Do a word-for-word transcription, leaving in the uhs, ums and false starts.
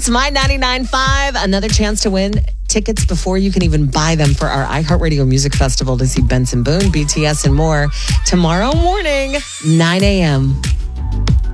It's My ninety-nine point five. Another chance to win tickets before you can even buy them for our iHeartRadio Music Festival to see Benson Boone, B T S, and more tomorrow morning, nine a.m.